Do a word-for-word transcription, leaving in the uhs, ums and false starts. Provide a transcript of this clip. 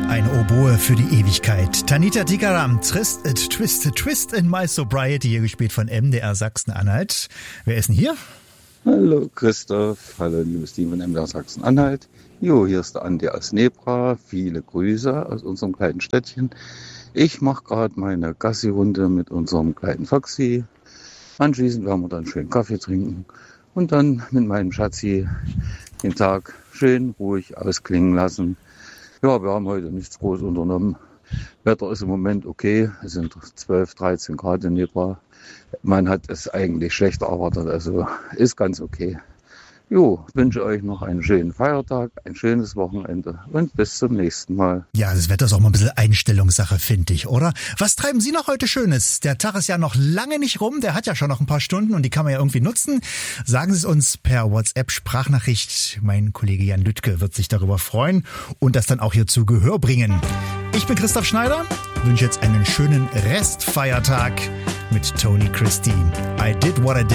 Eine Oboe für die Ewigkeit. Tanita Tikaram, Twist, äh, Twist, Twist in My Sobriety, hier gespielt von M D R Sachsen-Anhalt. Wer ist denn hier? Hallo Christoph, hallo liebes Team von M D R Sachsen-Anhalt. Jo, hier ist der Andi aus Nebra. Viele Grüße aus unserem kleinen Städtchen. Ich mache gerade meine Gassi-Runde mit unserem kleinen Foxy. Anschließend werden wir dann schön Kaffee trinken und dann mit meinem Schatzi den Tag schön ruhig ausklingen lassen. Ja, wir haben heute nichts groß unternommen. Wetter ist im Moment okay. Es sind zwölf, dreizehn Grad in Nebra. Man hat es eigentlich schlechter erwartet, also ist ganz okay. Jo, wünsche euch noch einen schönen Feiertag, ein schönes Wochenende und bis zum nächsten Mal. Ja, das Wetter ist auch mal ein bisschen Einstellungssache, finde ich, oder? Was treiben Sie noch heute Schönes? Der Tag ist ja noch lange nicht rum, der hat ja schon noch ein paar Stunden und die kann man ja irgendwie nutzen. Sagen Sie es uns per WhatsApp-Sprachnachricht. Mein Kollege Jan Lüttke wird sich darüber freuen und das dann auch hier zu Gehör bringen. Ich bin Christoph Schneider, wünsche jetzt einen schönen Restfeiertag mit Tony Christie. I did what I did.